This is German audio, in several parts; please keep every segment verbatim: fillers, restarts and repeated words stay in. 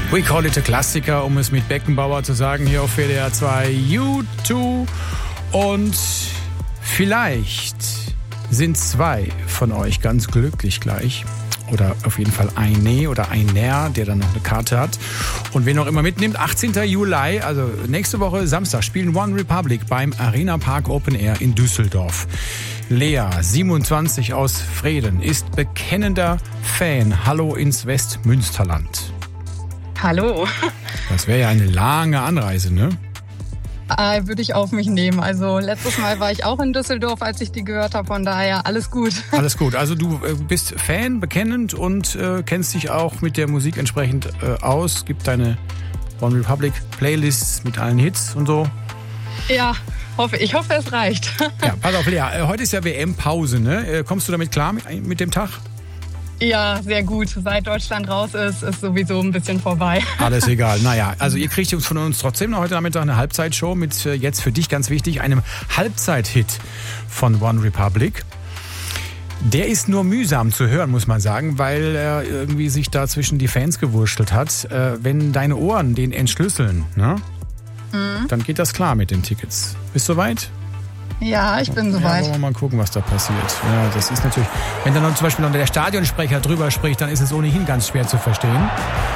We call it a Klassiker, um es mit Beckenbauer zu sagen, hier auf W D R zwei U zwei. Und vielleicht sind zwei von euch ganz glücklich gleich. Oder auf jeden Fall eine oder einer, der dann noch eine Karte hat. Und wen auch immer mitnimmt, achtzehnten Juli, also nächste Woche Samstag, spielen One Republic beim Arena Park Open Air in Düsseldorf. Lea, siebenundzwanzig aus Vreden, ist bekennender Fan. Hallo ins Westmünsterland. Hallo. Das wäre ja eine lange Anreise, ne? Äh, würde ich auf mich nehmen. Also letztes Mal war ich auch in Düsseldorf, als ich die gehört habe. Von daher alles gut. Alles gut. Also du äh, bist Fan, bekennend und äh, kennst dich auch mit der Musik entsprechend äh, aus. Gibt deine One Republic Playlists mit allen Hits und so. Ja, hoffe, ich hoffe, es reicht. Ja, pass auf, Lea. Äh, heute ist ja W M-Pause, ne? Äh, kommst du damit klar mit, mit dem Tag? Ja, sehr gut. Seit Deutschland raus ist, ist sowieso ein bisschen vorbei. Alles egal. Naja, also ihr kriegt von uns trotzdem noch heute Nachmittag eine Halbzeitshow mit äh, jetzt für dich ganz wichtig, einem Halbzeithit von One Republic. Der ist nur mühsam zu hören, muss man sagen, weil er irgendwie sich da zwischen die Fans gewurschtelt hat. Äh, wenn deine Ohren den entschlüsseln, ne? Mhm. Dann geht das klar mit den Tickets. Bist du soweit? Ja, ich bin soweit. Ja, wollen wir mal gucken, was da passiert. Ja, das ist natürlich, wenn dann noch zum Beispiel noch der Stadionsprecher drüber spricht, dann ist es ohnehin ganz schwer zu verstehen.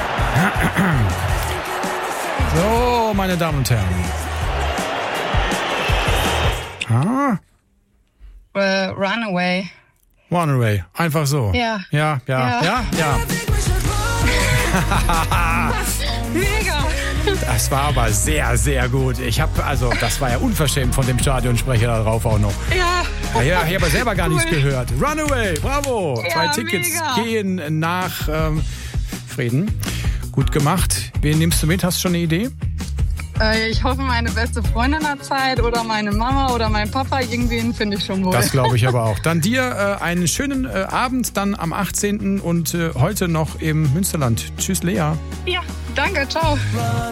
So, meine Damen und Herren. Ah. Uh, Runaway. Runaway, einfach so. Ja. Ja, ja, ja, ja. ja. Mega. Das war aber sehr, sehr gut. Ich habe, also, das war ja unverschämt von dem Stadionsprecher da drauf auch noch. Ja. Ja, ich habe aber selber gar cool. nichts gehört. Runaway, bravo. Ja, Zwei Tickets mega. gehen nach ähm, Vreden. Gut gemacht. Wen nimmst du mit? Hast du schon eine Idee? Äh, ich hoffe, meine beste Freundin hat Zeit oder meine Mama oder mein Papa. Irgendwen finde ich schon wohl. Das glaube ich aber auch. Dann dir äh, einen schönen äh, Abend dann am achtzehnten und äh, heute noch im Münsterland. Tschüss, Lea. Ja, danke. Ciao.